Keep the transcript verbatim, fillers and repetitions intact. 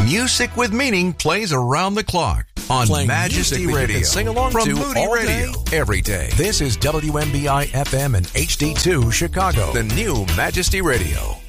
Music with Meaning plays around the clock on Playing Majesty music that you Radio. can sing along From to Moody all Radio. day, Every day. This is W M B I F M and H D two Chicago. The new Majesty Radio.